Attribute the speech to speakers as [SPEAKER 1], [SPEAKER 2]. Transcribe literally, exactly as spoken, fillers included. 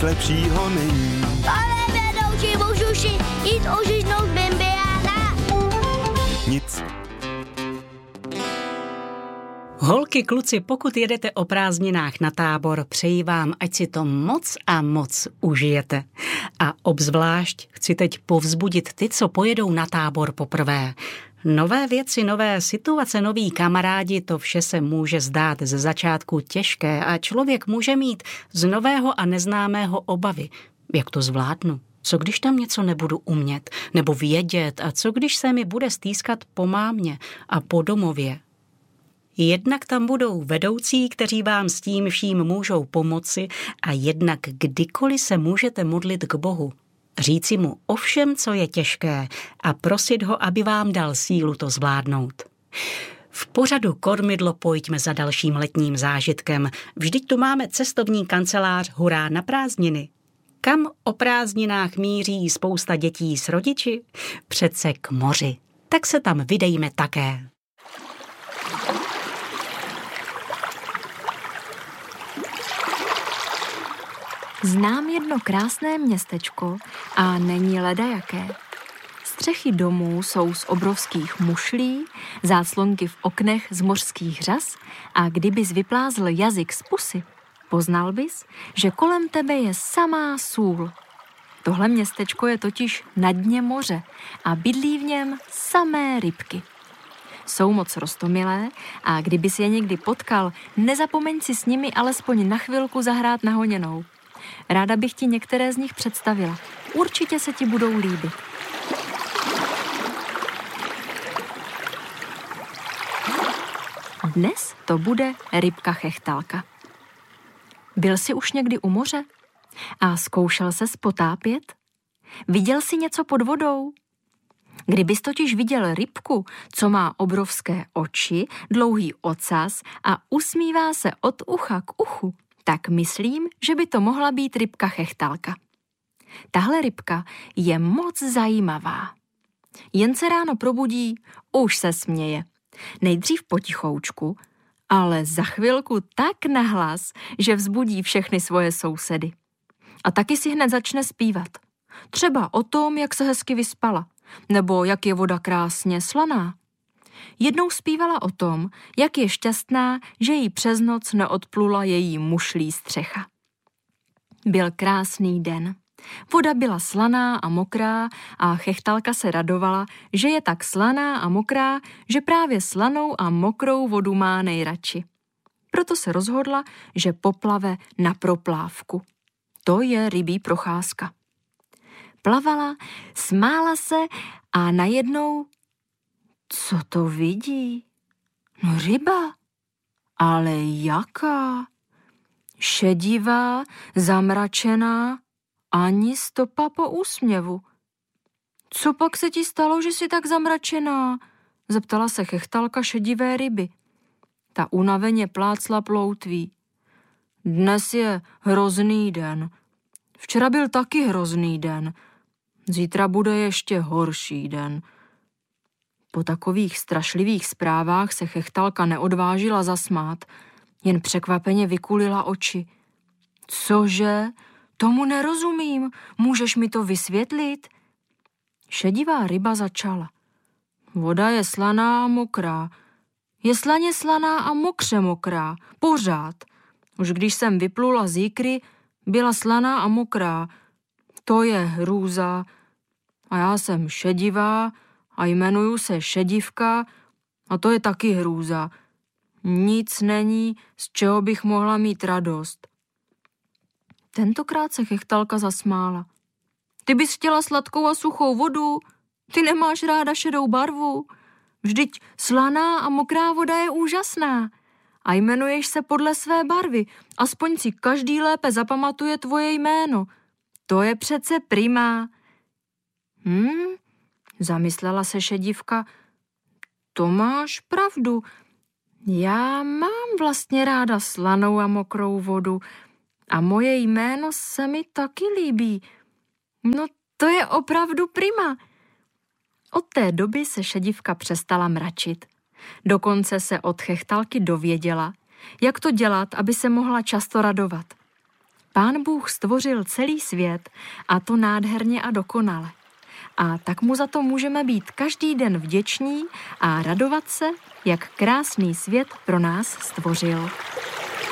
[SPEAKER 1] lepšího není.
[SPEAKER 2] Pane vedoucí Vožuši, jít ožižnout bimbiána.
[SPEAKER 1] Nic.
[SPEAKER 3] Holky, kluci, pokud jedete o prázdninách na tábor, přeji vám, ať si to moc a moc užijete. A obzvlášť chci teď povzbudit ty, co pojedou na tábor poprvé. Nové věci, nové situace, noví kamarádi, to vše se může zdát ze začátku těžké a člověk může mít z nového a neznámého obavy. Jak to zvládnu? Co když tam něco nebudu umět nebo vědět a co když se mi bude stýskat po mámě a po domově? Jednak tam budou vedoucí, kteří vám s tím vším můžou pomoci a jednak kdykoliv se můžete modlit k Bohu. Říci mu o všem, co je těžké a prosit ho, aby vám dal sílu to zvládnout. V pořadu Kormidlo pojďme za dalším letním zážitkem. Vždyť tu máme cestovní kancelář Hurá na prázdniny. Kam o prázdninách míří spousta dětí s rodiči? Přece k moři. Tak se tam vydejme také.
[SPEAKER 4] Znám jedno krásné městečko a není ledajaké. Střechy domů jsou z obrovských mušlí, záclonky v oknech z mořských řas a kdybys vyplázl jazyk z pusy, poznal bys, že kolem tebe je samá sůl. Tohle městečko je totiž na dně moře a bydlí v něm samé rybky. Jsou moc roztomilé a kdybys je někdy potkal, nezapomeň si s nimi alespoň na chvilku zahrát na honěnou. Ráda bych ti některé z nich představila. Určitě se ti budou líbit. Dnes to bude rybka chechtalka. Byl jsi už někdy u moře? A zkoušel ses potápět? Viděl jsi něco pod vodou? Kdybys totiž viděl rybku, co má obrovské oči, dlouhý ocas a usmívá se od ucha k uchu, tak myslím, že by to mohla být rybka chechtalka. Tahle rybka je moc zajímavá. Jen se ráno probudí, už se směje. Nejdřív potichoučku, ale za chvilku tak nahlas, že vzbudí všechny svoje sousedy. A taky si hned začne zpívat. Třeba o tom, jak se hezky vyspala, nebo jak je voda krásně slaná. Jednou zpívala o tom, jak je šťastná, že jí přes noc neodplula její mušlí střecha. Byl krásný den. Voda byla slaná a mokrá a chechtalka se radovala, že je tak slaná a mokrá, že právě slanou a mokrou vodu má nejradši. Proto se rozhodla, že poplave na proplávku. To je rybí procházka. Plavala, smála se a najednou... Co to vidí? No ryba. Ale jaká? Šedivá, zamračená, ani stopa po úsměvu. Co pak se ti stalo, že jsi tak zamračená? Zeptala se chechtalka šedivé ryby. Ta unaveně plácla ploutví. Dnes je hrozný den. Včera byl taky hrozný den. Zítra bude ještě horší den. Po takových strašlivých zprávách se chechtalka neodvážila zasmát, jen překvapeně vykulila oči. Cože? Tomu nerozumím. Můžeš mi to vysvětlit? Šedivá ryba začala. Voda je slaná a mokrá. Je slaně slaná a mokře mokrá. Pořád. Už když jsem vyplula z jikry, byla slaná a mokrá. To je hrůza. A já jsem šedivá a jmenuju se Šedivka a to je taky hrůza. Nic není, z čeho bych mohla mít radost. Tentokrát se chechtalka zasmála. Ty bys chtěla sladkou a suchou vodu? Ty nemáš ráda šedou barvu? Vždyť slaná a mokrá voda je úžasná. A jmenuješ se podle své barvy. Aspoň si každý lépe zapamatuje tvoje jméno. To je přece prima. Hm, zamyslela se Šedivka. To máš pravdu. Já mám vlastně ráda slanou a mokrou vodu. A moje jméno se mi taky líbí. No to je opravdu prima. Od té doby se Šedivka přestala mračit. Dokonce se od chechtalky dověděla, jak to dělat, aby se mohla často radovat. Pán Bůh stvořil celý svět a to nádherně a dokonale. A tak mu za to můžeme být každý den vděční a radovat se, jak krásný svět pro nás stvořil.